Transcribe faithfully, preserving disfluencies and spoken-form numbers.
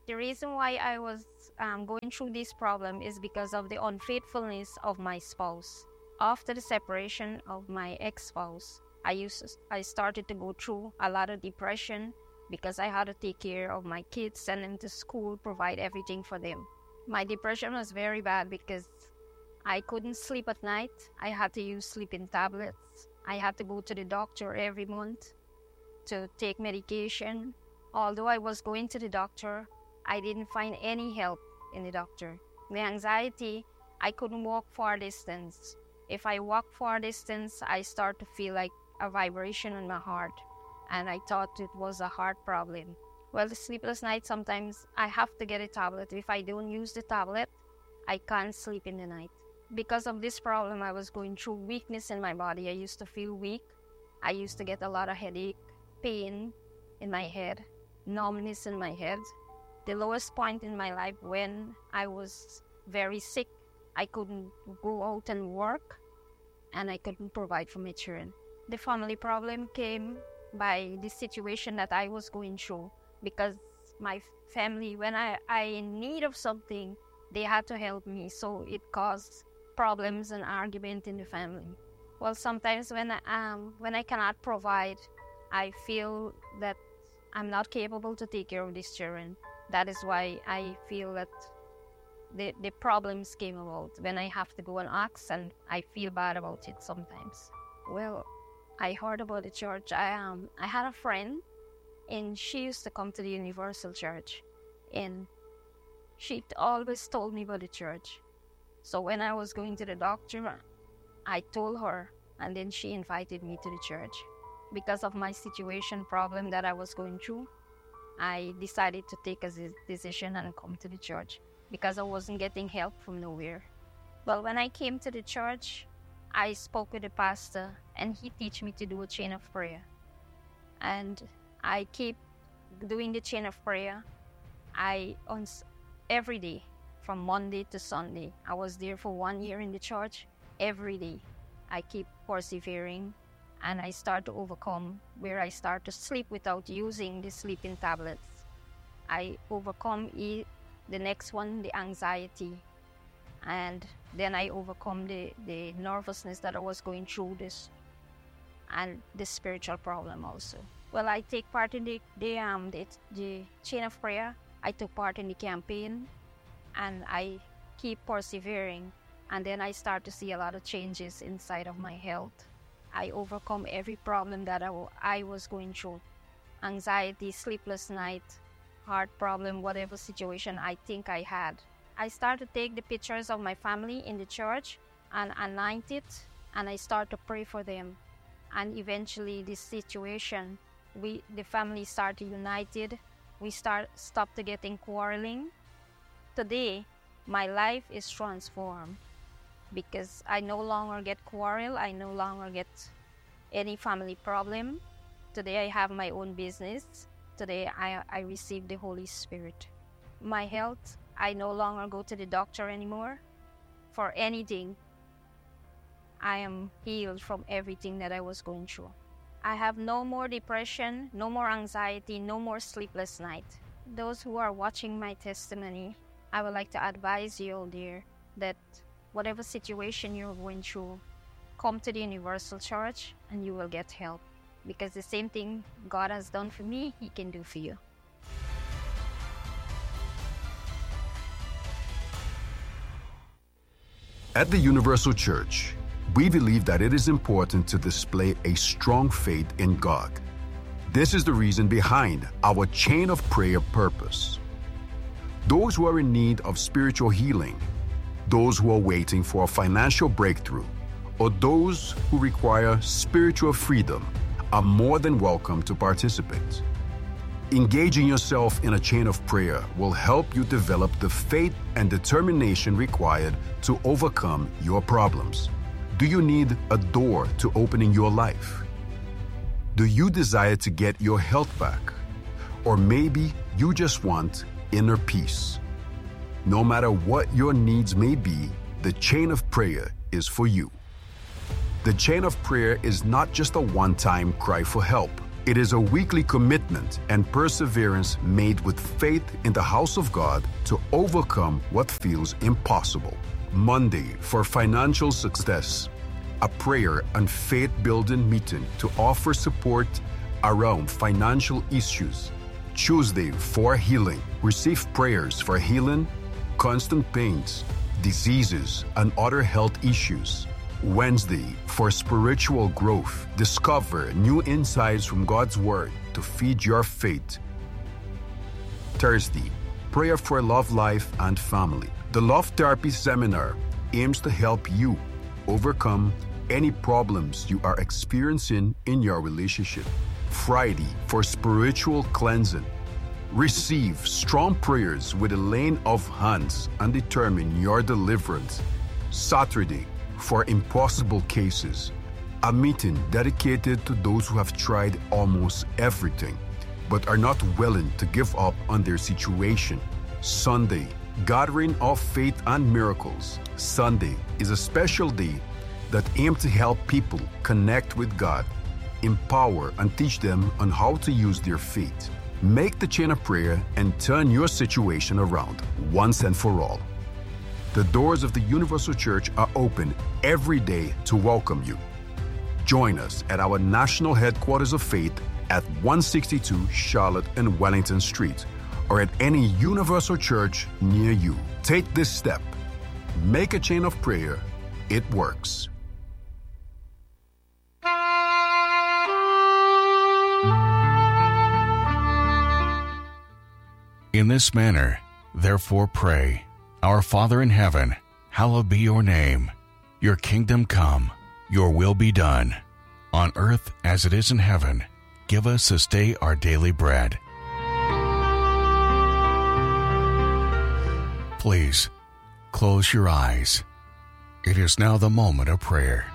The reason why I was um, going through this problem is because of the unfaithfulness of my spouse. After the separation of my ex-spouse, I used to, I started to go through a lot of depression because I had to take care of my kids, send them to school, provide everything for them. My depression was very bad because I couldn't sleep at night. I had to use sleeping tablets. I had to go to the doctor every month to take medication. Although I was going to the doctor, I didn't find any help in the doctor. The anxiety, I couldn't walk far distance. If I walk far distance, I start to feel like a vibration in my heart, and I thought it was a heart problem. Well, the sleepless night, sometimes I have to get a tablet. If I don't use the tablet, I can't sleep in the night. Because of this problem, I was going through weakness in my body. I used to feel weak. I used to get a lot of headache, pain in my head, numbness in my head. The lowest point in my life when I was very sick, I couldn't go out and work, and I couldn't provide for my children. The family problem came by the situation that I was going through, because my family, when I, I in need of something, they had to help me, so it caused problems and argument in the family. Well, sometimes when I, um, when I cannot provide, I feel that I'm not capable to take care of these children. That is why I feel that the, the problems came about when I have to go and ask, and I feel bad about it sometimes. Well, I heard about the church. I um I had a friend, and she used to come to the Universal Church, and she always told me about the church. So when I was going to the doctor, I told her, and then she invited me to the church. Because of my situation problem that I was going through, I decided to take a decision and come to the church because I wasn't getting help from nowhere. Well, when I came to the church, I spoke with the pastor, and he taught me to do a chain of prayer. And I keep doing the chain of prayer. I on every day, from Monday to Sunday. I was there for one year in the church. Every day, I keep persevering, and I start to overcome, where I start to sleep without using the sleeping tablets. I overcome it, the next one, the anxiety, and then I overcome the, the nervousness that I was going through this, and the spiritual problem also. Well, I take part in the, the, um, the, the chain of prayer. I took part in the campaign, and I keep persevering, and then I start to see a lot of changes inside of my health. I overcome every problem that I, I was going through. Anxiety, sleepless night, heart problem, whatever situation I think I had. I start to take the pictures of my family in the church and anoint it, and I start to pray for them. And eventually this situation, we the family started united. We start stopped getting quarreling. Today, my life is transformed because I no longer get quarrel. I no longer get any family problem. Today I have my own business. Today I, I receive the Holy Spirit. My health, I no longer go to the doctor anymore for anything. I am healed from everything that I was going through. I have no more depression, no more anxiety, no more sleepless night. Those who are watching my testimony, I would like to advise you all dear that whatever situation you're going through, come to the Universal Church and you will get help. Because the same thing God has done for me, He can do for you. At the Universal Church, we believe that it is important to display a strong faith in God. This is the reason behind our chain of prayer purpose. Those who are in need of spiritual healing, those who are waiting for a financial breakthrough, or those who require spiritual freedom are more than welcome to participate. Engaging yourself in a chain of prayer will help you develop the faith and determination required to overcome your problems. Do you need a door to open in your life? Do you desire to get your health back? Or maybe you just want inner peace. No matter what your needs may be, the chain of prayer is for you. The chain of prayer is not just a one-time cry for help. It is a weekly commitment and perseverance made with faith in the house of God to overcome what feels impossible. Monday for financial success, a prayer and faith-building meeting to offer support around financial issues. Tuesday for healing, receive prayers for healing, constant pains, diseases, and other health issues. Wednesday for spiritual growth, discover new insights from God's Word to feed your faith. Thursday, prayer for love life and family. The Love Therapy Seminar aims to help you overcome any problems you are experiencing in your relationship. Friday for spiritual cleansing. Receive strong prayers with the laying of hands and determine your deliverance. Saturday for impossible cases. A meeting dedicated to those who have tried almost everything but are not willing to give up on their situation. Sunday, gathering of faith and miracles. Sunday is a special day that aims to help people connect with God, empower and teach them on how to use their faith. Make the chain of prayer and turn your situation around once and for all. The doors of the Universal Church are open every day to welcome you. Join us at our national headquarters of faith at one sixty-two Charlotte and Wellington Street, or at any Universal Church near you. Take this step. Make a chain of prayer. It works. In this manner, therefore pray, Our Father in heaven, hallowed be your name. Your kingdom come, your will be done. On earth as it is in heaven, give us this day our daily bread. Please, close your eyes. It is now the moment of prayer.